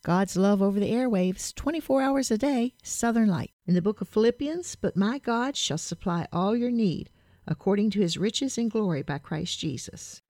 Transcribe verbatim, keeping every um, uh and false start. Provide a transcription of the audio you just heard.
God's love over the airwaves, twenty-four hours a day, Southern Light. In the book of Philippians, but my God shall supply all your need according to his riches in glory by Christ Jesus.